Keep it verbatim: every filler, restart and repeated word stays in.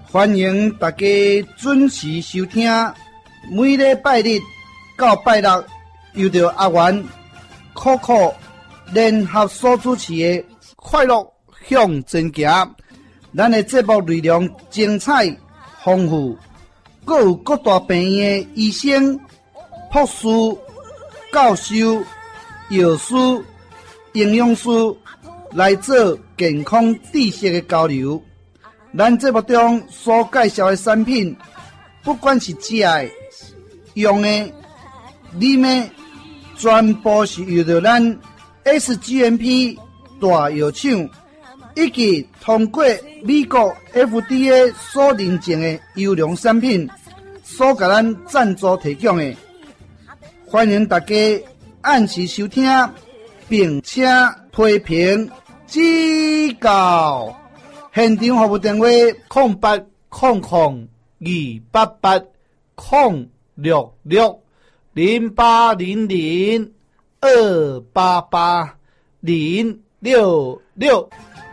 欢迎大家准时收听，每礼拜日到拜六，由着阿元、可可联合所主持的快乐向前行。咱的节目内容精彩丰富，各有各大病院的医生、博士、教授、药师、营养师来做健康知识的交流。咱节目中所介绍的产品，不管是食的、用的、啉的，全部是由着咱 S G M P 大药厂以及通过美国 F D A 所认证的优良产品所给咱赞助提供的。欢迎大家按时收听，并且批评指教。现场服务电话： 空八空空二八八空六六零八零零二八八零六六。